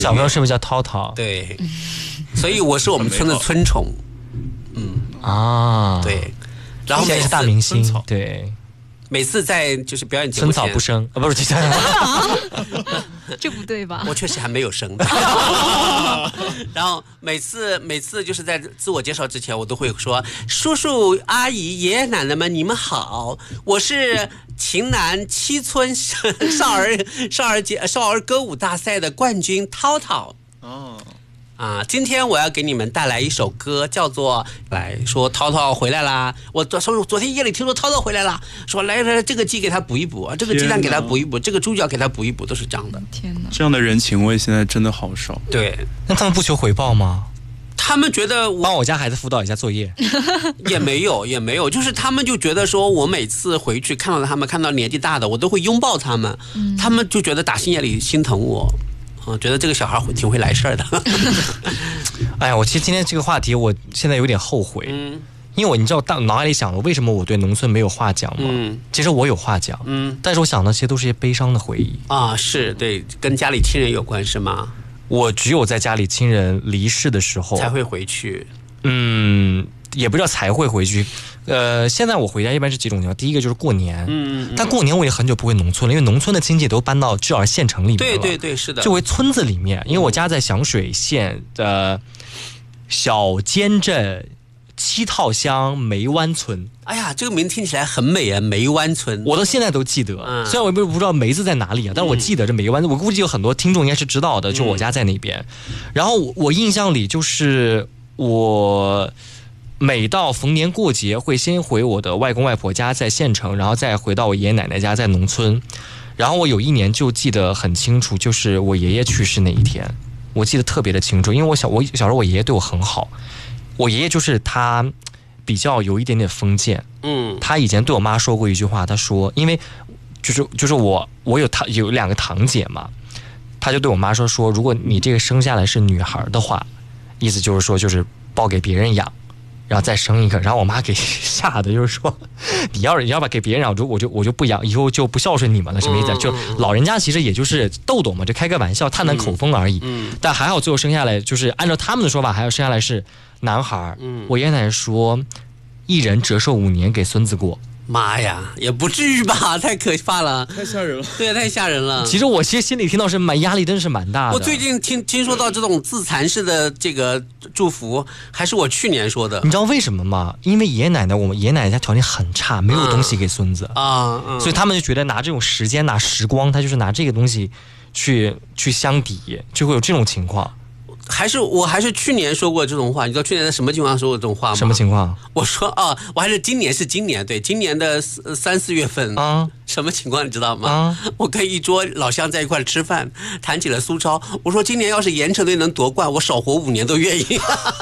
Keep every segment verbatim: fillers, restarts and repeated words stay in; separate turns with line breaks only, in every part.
小朋友是不是叫涛涛？
对，所以我是我们村的村宠。嗯
啊，
对，然后
现在是大明星，对。
每次在就是表演节目前，
春草不生啊，不是
这不对吧？
我确实还没有生。然后每次每次就是在自我介绍之前，我都会说：“叔叔阿姨、爷爷奶奶们，你们好，我是秦南七村少儿少儿节少儿歌舞大赛的冠军涛涛。”哦。啊，今天我要给你们带来一首歌，叫做来说涛涛回来啦。我昨说昨天夜里听说涛涛回来啦，说来来这个鸡给他补一补，这个鸡蛋给他补一补，这个猪脚给他补一补，都是这样的。
天哪，
这样的人情味现在真的好少。
对，
那他们不求回报吗？
他们觉得我
帮我家孩子辅导一下作业，
也没有也没有，就是他们就觉得说我每次回去看到他们，看到年纪大的，我都会拥抱他们，嗯、他们就觉得打心眼里心疼我。嗯，觉得这个小孩挺会来事儿的。
哎呀，我其实今天这个话题，我现在有点后悔，嗯，因为我你知道，大脑海里想了，为什么我对农村没有话讲吗？嗯，其实我有话讲，嗯，但是我想的其实都是些悲伤的回忆
啊，是对，跟家里亲人有关是吗？
我只有在家里亲人离世的时候
才会回去，
嗯。也不知道才会回去，呃，现在我回家一般是几种情况，第一个就是过年，嗯，但过年我也很久不回农村了，因为农村的亲戚都搬到至少县城里面了，
对对对，是的，
就回村子里面，因为我家在响水县的小尖镇七套乡梅湾村。
哎呀，这个名字听起来很美啊，梅湾村，
我到现在都记得，嗯、虽然我也不知道梅字在哪里啊，但是我记得这梅湾，我估计有很多听众应该是知道的，就我家在那边，嗯、然后我我印象里就是我。每到逢年过节会先回我的外公外婆家在县城，然后再回到我爷爷奶奶家在农村。然后我有一年就记得很清楚，就是我爷爷去世那一天，我记得特别的清楚，因为我小我小时候我爷爷对我很好，我爷爷就是他比较有一点点封建，嗯，他以前对我妈说过一句话，他说，因为就是就是我我有堂有两个堂姐嘛，他就对我妈说说，如果你这个生下来是女孩的话，意思就是说就是包给别人养。然后再生一个，然后我妈给吓的，就是说，你要是你要把给别人养，我就我就我就不养，以后就不孝顺你们了，什么意思？就老人家其实也就是逗逗嘛，就开个玩笑，探探口风而已。嗯，但还好最后生下来，就是按照他们的说法，还要生下来是男孩。嗯，我爷爷奶奶说，一人折寿五年给孙子过。
妈呀，也不至于吧，太可怕了，
太吓人了。
对，太吓人了。
其实我其实心里听到是蛮压力，真是蛮大的。
我最近听听说到这种自残式的这个祝福，还是我去年说的。
你知道为什么吗？因为爷爷奶奶，我们爷爷奶奶家条件很差，没有东西给孙子啊、嗯，所以他们就觉得拿这种时间、拿时光，他就是拿这个东西去去相抵，就会有这种情况。
还是我还是去年说过这种话，你知道去年在什么情况说过这种话吗？
什么情况？
我说啊，我还是今年是今年对，今年的三四月份啊，什么情况你知道吗？啊，我跟一桌老乡在一块吃饭，谈起了苏超，我说今年要是盐城队能夺冠，我少活五年都愿意。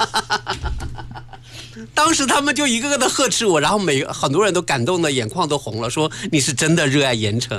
当时他们就一个个的呵斥我，然后每很多人都感动的眼眶都红了，说你是真的热爱盐城。